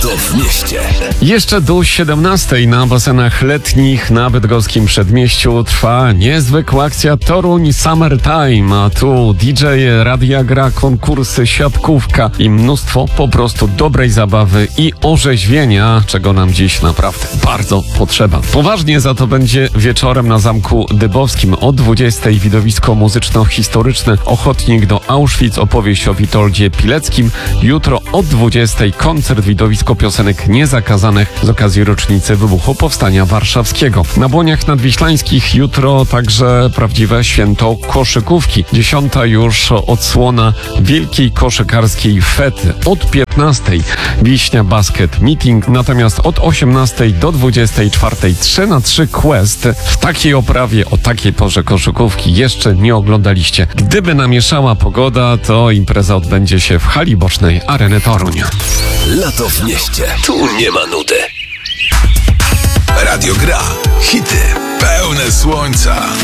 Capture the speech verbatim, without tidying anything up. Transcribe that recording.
Lato w mieście. Jeszcze do siedemnastej na basenach letnich na bydgoskim Przedmieściu trwa niezwykła akcja Toruń Summertime, a tu D J, radia gra, konkursy, siatkówka i mnóstwo po prostu dobrej zabawy i orzeźwienia, czego nam dziś naprawdę bardzo potrzeba. Poważnie za to będzie wieczorem na Zamku Dybowskim o dwudziestej widowisko muzyczno-historyczne Ochotnik do Auschwitz, opowieść o Witoldzie Pileckim. Jutro o dwudziestej koncert widowisko piosenek niezakazanych z okazji rocznicy wybuchu Powstania Warszawskiego. Na Błoniach Nadwiślańskich jutro także prawdziwe święto koszykówki. Dziesiąta już odsłona wielkiej koszykarskiej fety. Od piętnastej Wiśnia Basket Meeting, natomiast od osiemnastej do dwudziestej czwartej trzy na trzy Quest. W takiej oprawie, o takiej porze koszykówki jeszcze nie oglądaliście. Gdyby namieszała pogoda, to impreza odbędzie się w hali bocznej Areny Toruń. Lato w mieście. Tu nie ma nudy. Radio gra. Hity pełne słońca.